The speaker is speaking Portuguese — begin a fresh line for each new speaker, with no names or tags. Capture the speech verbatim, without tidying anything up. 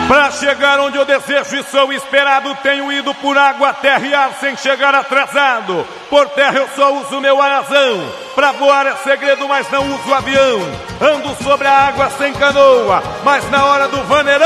Pra chegar onde eu desejo e sou esperado, tenho ido por água, terra e ar sem chegar atrasado. Por terra eu só uso meu arazão, pra voar é segredo, mas não uso avião. Ando sobre a água sem canoa, mas na hora do vaneirão